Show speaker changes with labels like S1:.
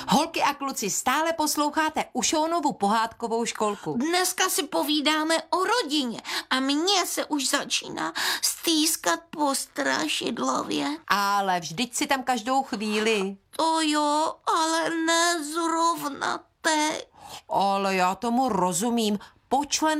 S1: Holky a kluci, stále posloucháte Ušounovu pohádkovou školku.
S2: Dneska si povídáme o rodině a mně se už začíná stýskat po strašidlově.
S1: Ale vždyť si tam každou chvíli.
S2: To jo, ale ne zrovna teď.
S1: Ale já tomu rozumím. Po